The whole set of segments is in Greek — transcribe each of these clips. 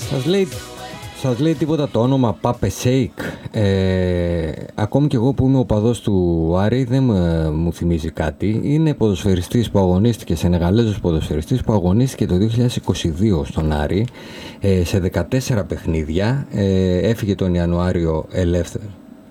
Σας λέει τίποτα το όνομα Pape Sheik? Ακόμη και εγώ που είμαι οπαδός του Άρη δεν μου θυμίζει κάτι. Είναι ποδοσφαιριστής που αγωνίστηκε, Σενεγαλέζος ποδοσφαιριστής που αγωνίστηκε το 2022 στον Άρη σε 14 παιχνίδια. Έφυγε τον Ιανουάριο ελεύθερο.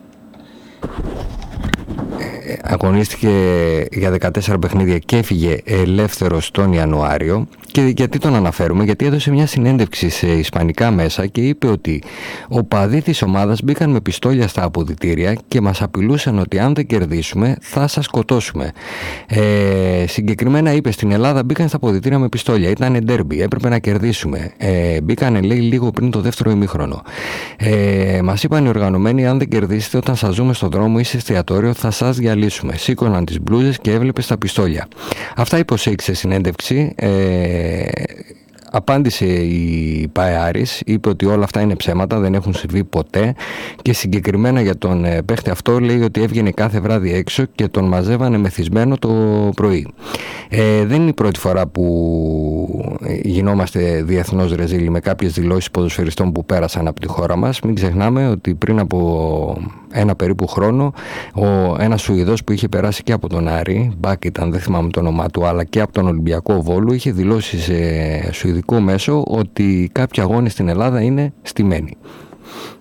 Αγωνίστηκε για 14 παιχνίδια και έφυγε ελεύθερος τον Ιανουάριο. Και γιατί τον αναφέρουμε? Γιατί έδωσε μια συνέντευξη σε ισπανικά μέσα και είπε ότι οπαδοί της ομάδας μπήκαν με πιστόλια στα αποδυτήρια και μας απειλούσαν ότι αν δεν κερδίσουμε θα σας σκοτώσουμε. Συγκεκριμένα είπε, στην Ελλάδα μπήκαν στα αποδυτήρια με πιστόλια, ήταν ντέρμπι, έπρεπε να κερδίσουμε. Μπήκαν, λέει, λίγο πριν το δεύτερο ημίχρονο. Μας είπαν οι οργανωμένοι, αν δεν κερδίσετε όταν σας ζούμε στον δρόμο ή σε εστιατόριο θα σας διαλύσουμε. Σήκωναν τις μπλούζες και έβλεπε τα πιστόλια. Αυτά είπε ο Σέικ σε συνέντευξη. Απάντησε η ΠΑΕ Άρης, είπε ότι όλα αυτά είναι ψέματα, δεν έχουν συμβεί ποτέ και συγκεκριμένα για τον παίχτη αυτό λέει ότι έβγαινε κάθε βράδυ έξω και τον μαζεύανε μεθυσμένο το πρωί. Δεν είναι η πρώτη φορά που γινόμαστε διεθνώς ρεζίλοι με κάποιες δηλώσεις ποδοσφαιριστών που πέρασαν από τη χώρα μας. Μην ξεχνάμε ότι πριν από ένα περίπου χρόνο ένας Σουηδός που είχε περάσει και από τον Άρη, Μπακ ήταν, δεν θυμάμαι το όνομά του, αλλά και από τον Ολυμπιακό Βόλου, είχε δηλώσει σε σουηδικό μέσο ότι κάποιοι αγώνες στην Ελλάδα είναι στημένοι.